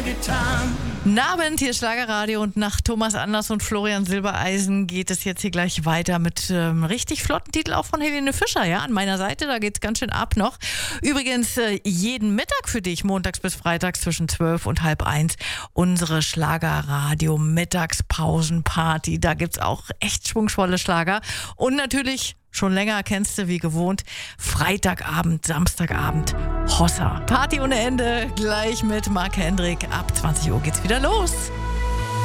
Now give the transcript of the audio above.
mehr getan. Abend, hier ist Schlagerradio und nach Thomas Anders und Florian Silbereisen geht es jetzt hier gleich weiter mit richtig flotten Titel auch von Helene Fischer, ja, an meiner Seite, da geht's ganz schön ab noch. Übrigens jeden Mittag für dich, montags bis freitags zwischen 12 und halb 1, unsere Schlagerradio Mittagspausenparty, da gibt's auch echt schwungvolle Schlager und natürlich schon länger kennst du wie gewohnt, Freitagabend, Samstagabend, Hossa. Party ohne Ende, gleich mit Marc Hendrik. Ab 20 Uhr geht's wieder los.